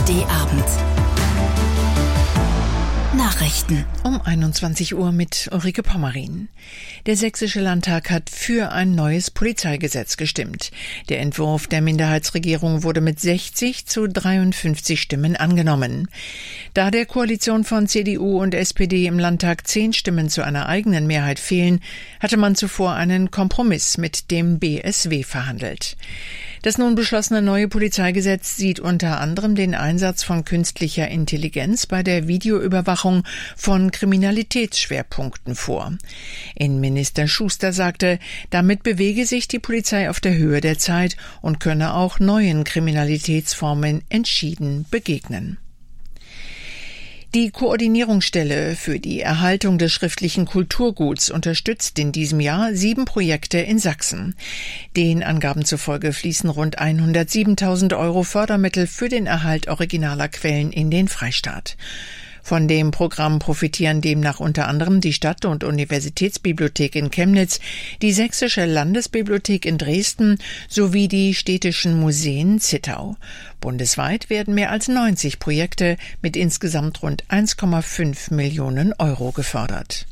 ARD-Abend. Nachrichten. Um 21 Uhr mit Ulrike Pommerin. Der Sächsische Landtag hat für ein neues Polizeigesetz gestimmt. Der Entwurf der Minderheitsregierung wurde mit 60 zu 53 Stimmen angenommen. Da der Koalition von CDU und SPD im Landtag 10 Stimmen zu einer eigenen Mehrheit fehlen, hatte man zuvor einen Kompromiss mit dem BSW verhandelt. Das nun beschlossene neue Polizeigesetz sieht unter anderem den Einsatz von künstlicher Intelligenz bei der Videoüberwachung von Kriminalitätsschwerpunkten vor. Innenminister Schuster sagte, damit bewege sich die Polizei auf der Höhe der Zeit und könne auch neuen Kriminalitätsformen entschieden begegnen. Die Koordinierungsstelle für die Erhaltung des schriftlichen Kulturguts unterstützt in diesem Jahr 7 Projekte in Sachsen. Den Angaben zufolge fließen rund 107.000 € Fördermittel für den Erhalt originaler Quellen in den Freistaat. Von dem Programm profitieren demnach unter anderem die Stadt- und Universitätsbibliothek in Chemnitz, die Sächsische Landesbibliothek in Dresden sowie die städtischen Museen Zittau. Bundesweit werden mehr als 90 Projekte mit insgesamt rund 1,5 Millionen € gefördert.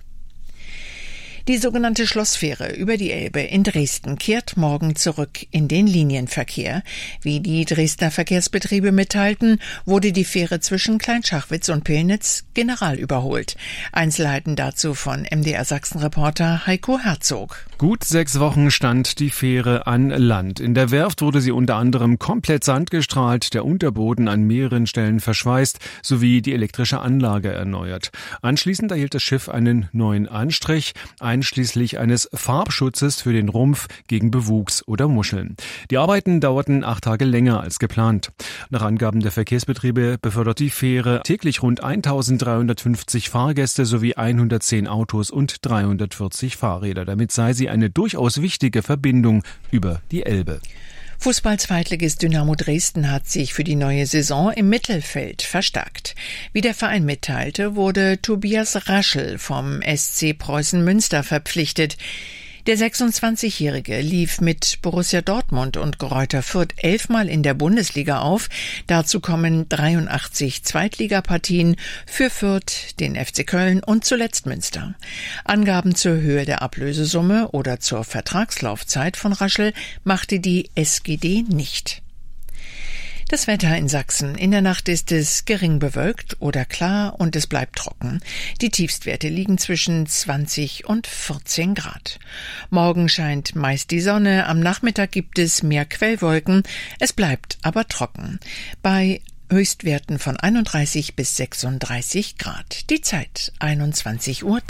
Die sogenannte Schlossfähre über die Elbe in Dresden kehrt morgen zurück in den Linienverkehr. Wie die Dresdner Verkehrsbetriebe mitteilten, wurde die Fähre zwischen Kleinschachwitz und Pillnitz generalüberholt. Einzelheiten dazu von MDR Sachsen-Reporter Heiko Herzog. Gut 6 Wochen stand die Fähre an Land. In der Werft wurde sie unter anderem komplett sandgestrahlt, der Unterboden an mehreren Stellen verschweißt sowie die elektrische Anlage erneuert. Anschließend erhielt das Schiff einen neuen Anstrich, einschließlich eines Farbschutzes für den Rumpf gegen Bewuchs oder Muscheln. Die Arbeiten dauerten 8 Tage länger als geplant. Nach Angaben der Verkehrsbetriebe befördert die Fähre täglich rund 1.350 Fahrgäste sowie 110 Autos und 340 Fahrräder. Damit sei sie eine durchaus wichtige Verbindung über die Elbe. Fußball-Zweitligist Dynamo Dresden hat sich für die neue Saison im Mittelfeld verstärkt. Wie der Verein mitteilte, wurde Tobias Raschel vom SC Preußen Münster verpflichtet. Der 26-Jährige lief mit Borussia Dortmund und Greuther Fürth 11-mal in der Bundesliga auf. Dazu kommen 83 Zweitligapartien für Fürth, den FC Köln und zuletzt Münster. Angaben zur Höhe der Ablösesumme oder zur Vertragslaufzeit von Raschel machte die SGD nicht. Das Wetter in Sachsen. In der Nacht ist es gering bewölkt oder klar und es bleibt trocken. Die Tiefstwerte liegen zwischen 20 und 14 Grad. Morgen scheint meist die Sonne. Am Nachmittag gibt es mehr Quellwolken. Es bleibt aber trocken. Bei Höchstwerten von 31 bis 36 Grad. Die Zeit 21:03 Uhr.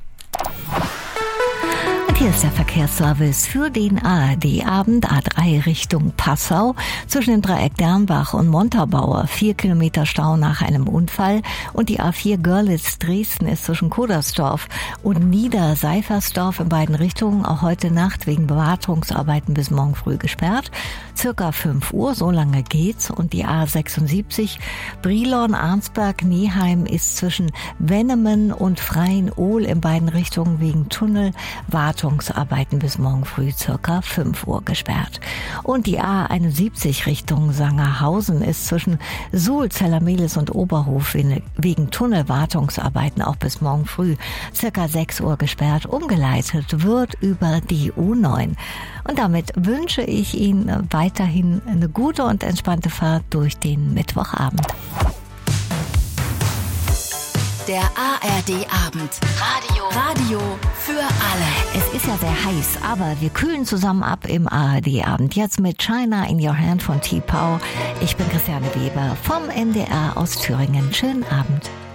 Hier ist der Verkehrsservice für den ARD-Abend A3 Richtung Passau. Zwischen dem Dreieck Dernbach und Montabaur 4 Kilometer Stau nach einem Unfall. Und die A4 Görlitz-Dresden ist zwischen Kodersdorf und Niederseifersdorf in beiden Richtungen auch heute Nacht wegen Bewartungsarbeiten bis morgen früh gesperrt. Circa 5 Uhr, so lange geht's. Und die A76 Brilon-Arnsberg-Neheim ist zwischen Wennemen und Freien-Ohl in beiden Richtungen wegen Tunnelwartungsarbeiten bis morgen früh circa 5 Uhr gesperrt. Und die A71 Richtung Sangerhausen ist zwischen Suhl, Zellermehlis und Oberhof wegen Tunnelwartungsarbeiten auch bis morgen früh circa 6 Uhr gesperrt. Umgeleitet wird über die U9. Und damit wünsche ich Ihnen weiterhin eine gute und entspannte Fahrt durch den Mittwochabend. Der ARD-Abend. Radio für alle. Es ist ja sehr heiß, aber wir kühlen zusammen ab im ARD-Abend. Jetzt mit China in Your Hand von T-Pow. Ich bin Christiane Weber vom NDR aus Thüringen. Schönen Abend.